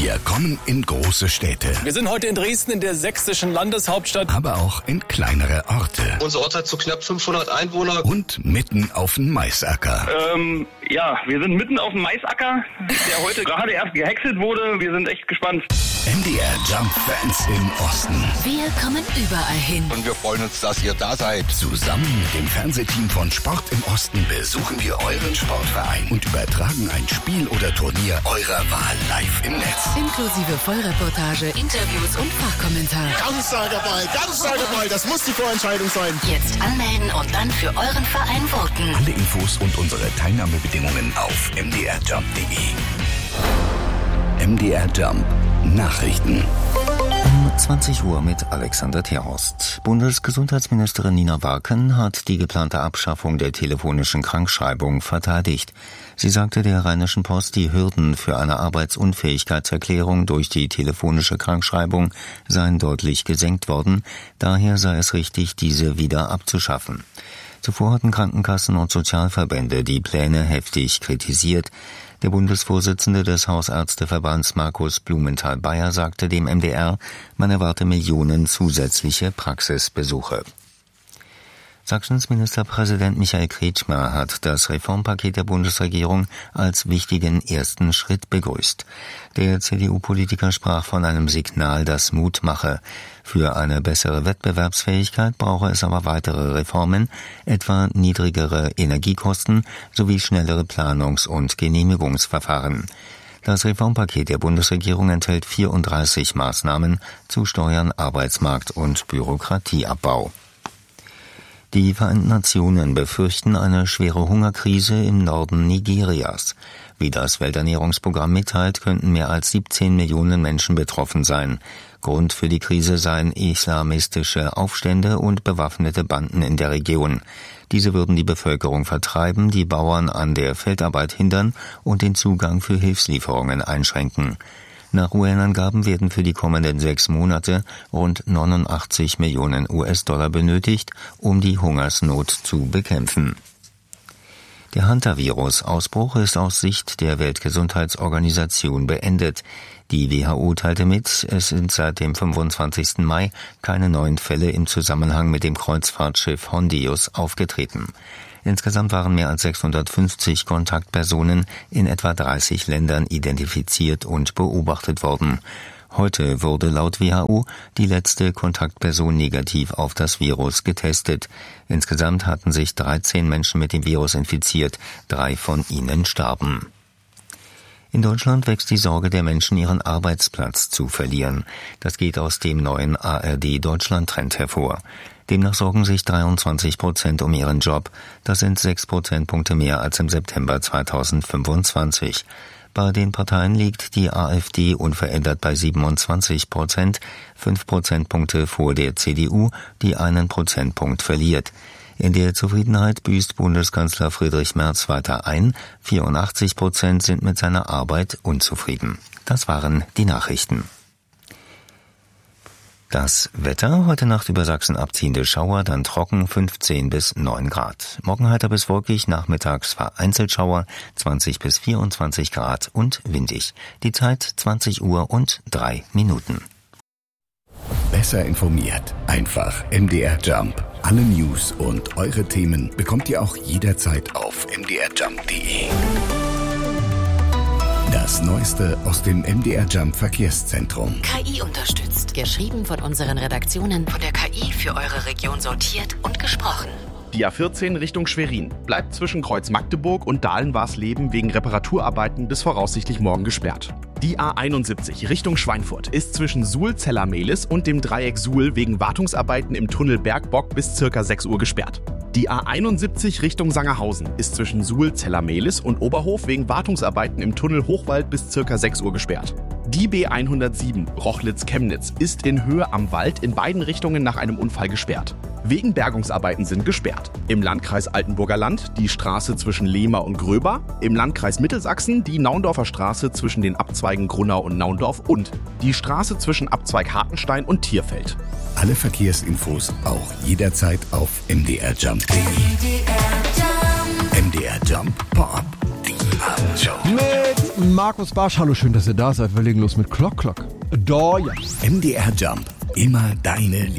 Wir kommen in große Städte. Wir sind heute in Dresden, in der sächsischen Landeshauptstadt. Aber auch in kleinere Orte. Unser Ort hat so knapp 500 Einwohner. Und mitten auf dem Maisacker. Ja, wir sind mitten auf dem Maisacker, der heute gerade erst gehäckselt wurde. Wir sind echt gespannt. MDR Jump Fans im Osten. Wir kommen überall hin. Und wir freuen uns, dass ihr da seid. Zusammen mit dem Fernsehteam von Sport im Osten besuchen wir euren Sportverein und übertragen ein Spiel oder Turnier eurer Wahl live im Netz. Inklusive Vollreportage, Interviews und Fachkommentar. Ganz starker Ball, das muss die Vorentscheidung sein. Jetzt anmelden und dann für euren Verein voten. Alle Infos und unsere Teilnahmebedingungen auf mdrjump.de. MDR Jump Nachrichten. Um 20 Uhr mit Alexander Terhorst. Bundesgesundheitsministerin Nina Warken hat die geplante Abschaffung der telefonischen Krankschreibung verteidigt. Sie sagte der Rheinischen Post, die Hürden für eine Arbeitsunfähigkeitserklärung durch die telefonische Krankschreibung seien deutlich gesenkt worden. Daher sei es richtig, diese wieder abzuschaffen. Zuvor hatten Krankenkassen und Sozialverbände die Pläne heftig kritisiert. Der Bundesvorsitzende des Hausärzteverbands Markus Blumenthal-Bayer sagte dem MDR, man erwarte Millionen zusätzliche Praxisbesuche. Sachsens Ministerpräsident Michael Kretschmer hat das Reformpaket der Bundesregierung als wichtigen ersten Schritt begrüßt. Der CDU-Politiker sprach von einem Signal, das Mut mache. Für eine bessere Wettbewerbsfähigkeit brauche es aber weitere Reformen, etwa niedrigere Energiekosten sowie schnellere Planungs- und Genehmigungsverfahren. Das Reformpaket der Bundesregierung enthält 34 Maßnahmen zu Steuern, Arbeitsmarkt und Bürokratieabbau. Die Vereinten Nationen befürchten eine schwere Hungerkrise im Norden Nigerias. Wie das Welternährungsprogramm mitteilt, könnten mehr als 17 Millionen Menschen betroffen sein. Grund für die Krise seien islamistische Aufstände und bewaffnete Banden in der Region. Diese würden die Bevölkerung vertreiben, die Bauern an der Feldarbeit hindern und den Zugang für Hilfslieferungen einschränken. Nach UN-Angaben werden für die kommenden 6 Monate rund 89 Millionen US-Dollar benötigt, um die Hungersnot zu bekämpfen. Der Hantavirus-Ausbruch ist aus Sicht der Weltgesundheitsorganisation beendet. Die WHO teilte mit, es sind seit dem 25. Mai keine neuen Fälle im Zusammenhang mit dem Kreuzfahrtschiff Hondius aufgetreten. Insgesamt waren mehr als 650 Kontaktpersonen in etwa 30 Ländern identifiziert und beobachtet worden. Heute wurde laut WHO die letzte Kontaktperson negativ auf das Virus getestet. Insgesamt hatten sich 13 Menschen mit dem Virus infiziert, 3 von ihnen starben. In Deutschland wächst die Sorge der Menschen, ihren Arbeitsplatz zu verlieren. Das geht aus dem neuen ARD-Deutschland-Trend hervor. Demnach sorgen sich 23% um ihren Job. Das sind 6 Prozentpunkte mehr als im September 2025. Bei den Parteien liegt die AfD unverändert bei 27%, 5 Prozentpunkte vor der CDU, die einen Prozentpunkt verliert. In der Zufriedenheit büßt Bundeskanzler Friedrich Merz weiter ein. 84% sind mit seiner Arbeit unzufrieden. Das waren die Nachrichten. Das Wetter, heute Nacht über Sachsen abziehende Schauer, dann trocken, 15 bis 9 Grad. Morgen heiter bis wolkig, nachmittags vereinzelt Schauer, 20 bis 24 Grad und windig. Die Zeit 20 Uhr und 3 Minuten. Besser informiert, einfach MDR Jump. Alle News und eure Themen bekommt ihr auch jederzeit auf mdrjump.de. Das Neueste aus dem MDR Jump Verkehrszentrum. KI unterstützt. Geschrieben von unseren Redaktionen, von der KI für eure Region sortiert und gesprochen. Die A14 Richtung Schwerin bleibt zwischen Kreuz Magdeburg und Dahlen-Warsleben wegen Reparaturarbeiten bis voraussichtlich morgen gesperrt. Die A71 Richtung Schweinfurt ist zwischen Suhl-Zeller-Mehlis und dem Dreieck Suhl wegen Wartungsarbeiten im Tunnel Bergbock bis ca. 6 Uhr gesperrt. Die A71 Richtung Sangerhausen ist zwischen Suhl-Zeller-Mehlis und Oberhof wegen Wartungsarbeiten im Tunnel Hochwald bis ca. 6 Uhr gesperrt. Die B107 Rochlitz-Chemnitz ist in Höhe am Wald in beiden Richtungen nach einem Unfall gesperrt. Wegen Bergungsarbeiten sind gesperrt. Im Landkreis Altenburger Land die Straße zwischen Lehmer und Gröber, im Landkreis Mittelsachsen die Naundorfer Straße zwischen den Abzweigen Grunnau und Naundorf und die Straße zwischen Abzweig Hartenstein und Tierfeld. Alle Verkehrsinfos auch jederzeit auf mdrjump.de. MDR Jump Pop. Die Show. Mit Markus Barsch. Hallo, schön, dass ihr da seid. Wir legen los mit Clock. Da, ja. MDR Jump. Immer deine